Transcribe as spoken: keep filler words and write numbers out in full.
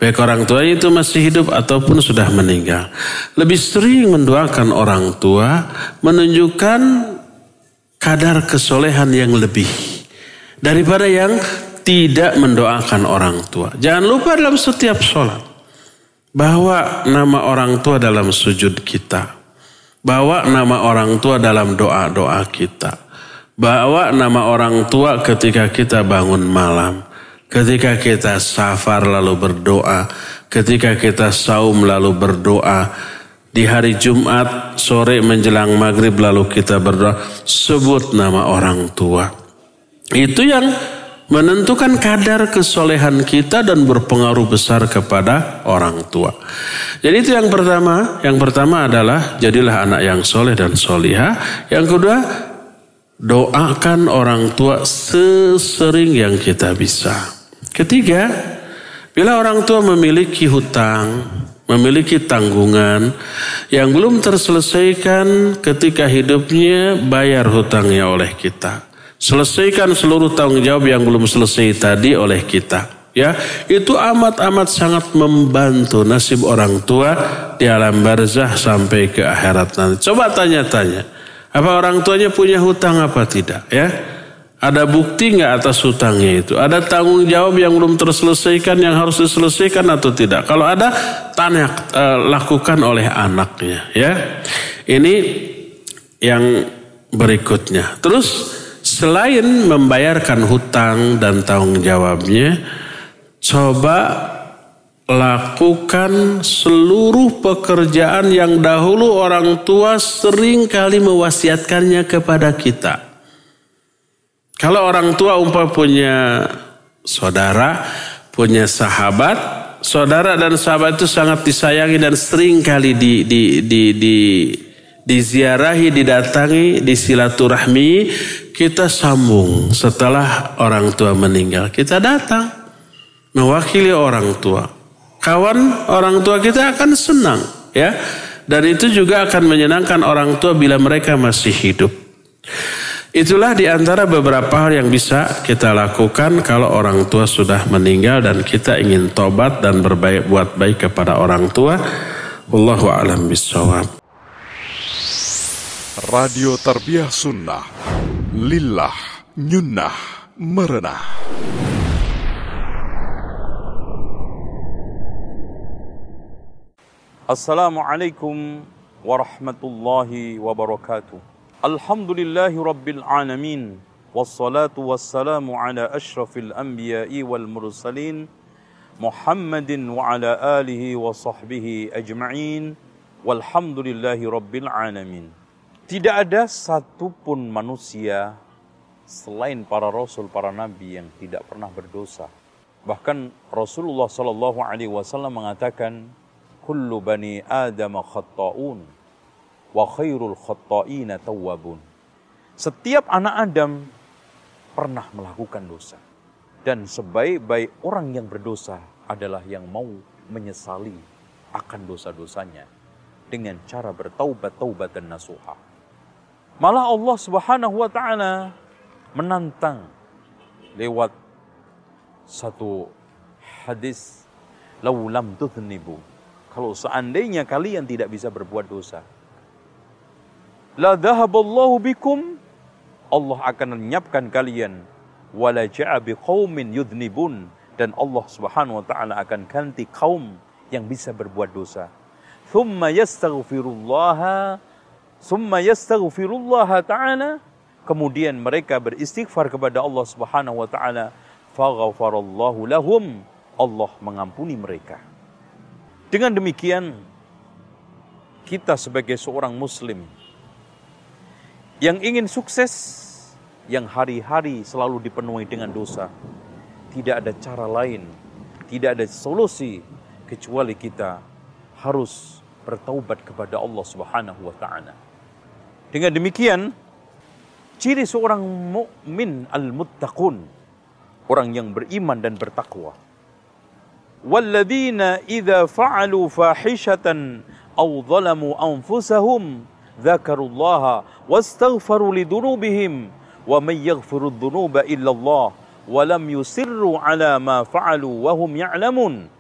Baik orang tuanya itu masih hidup ataupun sudah meninggal. Lebih sering mendoakan orang tua menunjukkan kadar kesolehan yang lebih daripada yang tidak mendoakan orang tua. Jangan lupa dalam setiap sholat, bawa nama orang tua dalam sujud kita. Bawa nama orang tua dalam doa-doa kita. Bawa nama orang tua ketika kita bangun malam. Ketika kita safar lalu berdoa. Ketika kita saum lalu berdoa. Di hari Jumat sore menjelang maghrib lalu kita berdoa. Sebut nama orang tua. Itu yang menentukan kadar kesolehan kita dan berpengaruh besar kepada orang tua. Jadi itu yang pertama. Yang pertama adalah jadilah anak yang soleh dan solihah. Yang kedua, doakan orang tua sesering yang kita bisa. Ketiga, bila orang tua memiliki hutang, memiliki tanggungan yang belum terselesaikan ketika hidupnya, bayar hutangnya oleh kita. Selesaikan seluruh tanggung jawab yang belum selesai tadi oleh kita. Ya, itu amat-amat sangat membantu nasib orang tua di alam barzah sampai ke akhirat nanti. Coba tanya-tanya, apa orang tuanya punya hutang apa tidak? Ya, ada bukti nggak atas hutangnya itu? Ada tanggung jawab yang belum terselesaikan yang harus diselesaikan atau tidak? Kalau ada, tanya eh, lakukan oleh anaknya. Ya, ini yang berikutnya. Terus selain membayarkan hutang dan tanggung jawabnya, coba lakukan seluruh pekerjaan yang dahulu orang tua sering kali mewasiatkannya kepada kita. Kalau orang tua umpah punya saudara, punya sahabat, saudara dan sahabat itu sangat disayangi dan sering kali di, di, di, di, diziarahi, didatangi, disilaturahmi, kita sambung setelah orang tua meninggal. Kita datang mewakili orang tua. Kawan orang tua kita akan senang, ya. Dan itu juga akan menyenangkan orang tua bila mereka masih hidup. Itulah di antara beberapa hal yang bisa kita lakukan kalau orang tua sudah meninggal dan kita ingin tobat dan berbaik buat baik kepada orang tua. Wallahu a'lam bishawab. Radio Tarbiyah Sunnah, lillah, nyunnah, merenah. Assalamualaikum warahmatullahi wabarakatuh. Alhamdulillahi rabbil alamin. Wassalatu wassalamu ala ashrafil anbiya'i wal mursalin. Muhammadin wa ala alihi wa sahbihi ajma'in. Walhamdulillahi rabbil alamin. Tidak ada satupun manusia selain para rasul, para nabi yang tidak pernah berdosa. Bahkan Rasulullah sallallahu alaihi wasallam mengatakan, kullu bani Adam khatta'un wa khairul khatta'ina tawwabun. Setiap anak Adam pernah melakukan dosa. Dan sebaik-baik orang yang berdosa adalah yang mau menyesali akan dosa-dosanya dengan cara bertaubat, taubat dan nasuha. Malah Allah Subhanahu wa taala menantang lewat satu hadis, "Lau lam tudhnibu." Kalau seandainya kalian tidak bisa berbuat dosa, la dhahaballahu bikum, Allah akan lenyapkan kalian, wala ja'a biqaumin yudhnibun, dan Allah Subhanahu wa taala akan ganti kaum yang bisa berbuat dosa. Thumma yastaghfirullaha thumma yastaghfirullaha ta'ala, kemudian mereka beristighfar kepada Allah Subhanahu wa taala, faghfarallahu lahum, Allah mengampuni mereka. Dengan demikian, kita sebagai seorang muslim yang ingin sukses, yang hari-hari selalu dipenuhi dengan dosa, tidak ada cara lain, tidak ada solusi kecuali kita harus bertaubat kepada Allah Subhanahu wa taala. Dengan demikian, ciri seorang mukmin al-muttaqun, orang yang beriman dan bertakwa. Walladzina idza fa'alu fahishatan aw zalamu anfusahum dzakarullaha wastaghfaru lidunubihim wa may yaghfiru dzunuba illa Allah wa lam yusirru ala ma fa'alu wa hum ya'lamun.